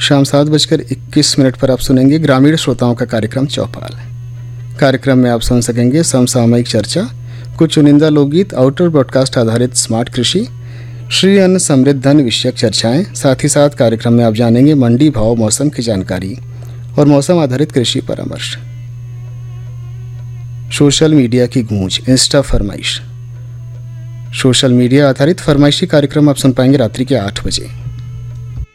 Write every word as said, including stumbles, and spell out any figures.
शाम सात बजकर इक्कीस मिनट पर आप सुनेंगे ग्रामीण श्रोताओं का कार्यक्रम चौपाल। कार्यक्रम में आप सुन सकेंगे समसामयिक चर्चा, कुछ चुनिंदा लोकगीत, आउटडोर ब्रॉडकास्ट आधारित स्मार्ट कृषि, श्री अन्न समृद्ध धन विषयक चर्चाएं। साथ ही साथ कार्यक्रम में आप जानेंगे मंडी भाव, मौसम की जानकारी और मौसम आधारित कृषि परामर्श। सोशल मीडिया की गूंज, इंस्टा फरमाइश। सोशल मीडिया आधारित फरमाइशी कार्यक्रम आप सुन पाएंगे रात्रि के आठ बजे।